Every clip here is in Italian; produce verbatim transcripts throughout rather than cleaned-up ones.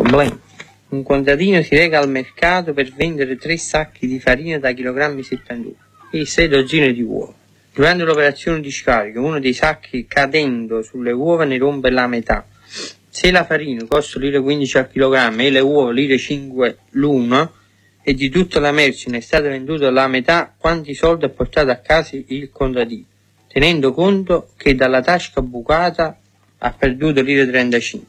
problema. Un contadino si reca al mercato per vendere tre sacchi di farina da chilogrammi settantuno e sei dozzine di uova. Durante l'operazione di scarico, uno dei sacchi cadendo sulle uova ne rompe la metà. Se la farina costa lire quindici al chilogrammo e le uova lire cinque l'uno e di tutta la merce ne è stata venduta la metà, quanti soldi ha portato a casa il contadino, tenendo conto che dalla tasca bucata ha perduto lire trentacinque.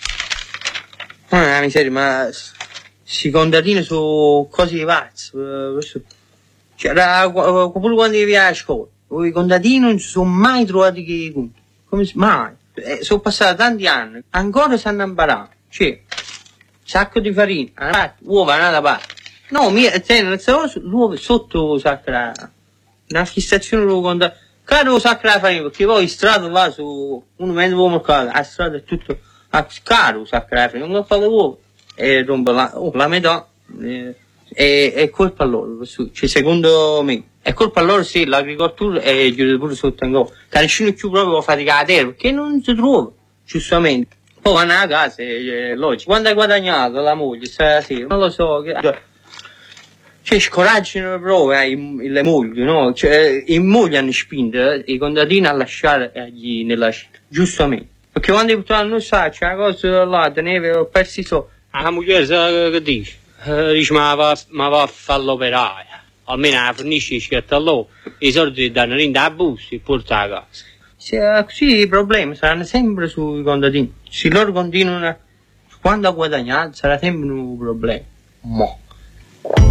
Ah, miseria, ma si contadini su cose di pazzo. Cioè, pure quando io via a scuola, i contadini non si sono mai trovati che conti. Come si mai? Eh, sono passati tanti anni, ancora stanno imparando. Cioè, sacco di farina, uova da parte. No, mia, l'uovo sotto lo sacco, una fissazione lo conta. Caro lo sacco la farina, perché poi in strada là su uno mezzo uomo mercato, a strada è tutto caro lo sacco la farina, non fa le uova e rompe la, oh, la metà. Eh, è, è colpa loro, cioè, secondo me. È colpa loro sì, l'agricoltura è chiude pure sotto ancora. Che nessuno più proprio può faticare a terra, perché non si trova, giustamente. Poi vanno a casa, è logico. Quando hai guadagnato la moglie, stasera, non lo so, che... Cioè, scoraggiano proprio eh, le mogli, no? Cioè, i mogli hanno spinto eh, i contadini a lasciare eh, nella città, giustamente. Perché quando i puttani non sa, c'è una cosa là, teneve, ho perso i soldi. La moglie sa che dice? Uh, dice, ma va, ma va a fare l'operaia. Almeno la fornisce schietta a loro, i soldi danno in da busta e porta a casa. Se, così i problemi saranno sempre sui contadini. Se loro continuano, quando ha guadagnato, sarà sempre un problema. Mo.